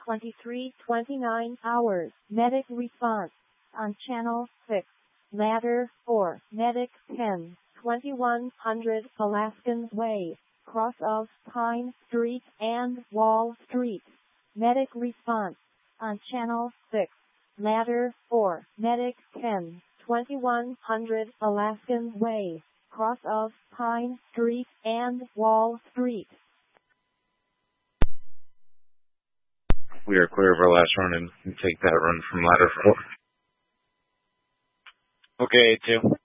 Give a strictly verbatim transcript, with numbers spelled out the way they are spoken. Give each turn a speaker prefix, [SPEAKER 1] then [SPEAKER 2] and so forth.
[SPEAKER 1] twenty-three twenty-nine hours. Medic response on channel six. Ladder four. Medic ten. twenty-one hundred Alaskan Way. Cross of Pine Street and Wall Street. Medic response on channel six. Ladder four. Medic ten. twenty-one hundred Alaskan Way. Cross of Pine Street and Wall Street.
[SPEAKER 2] We are clear of our last run and can take that run from ladder four.
[SPEAKER 3] Okay, A two.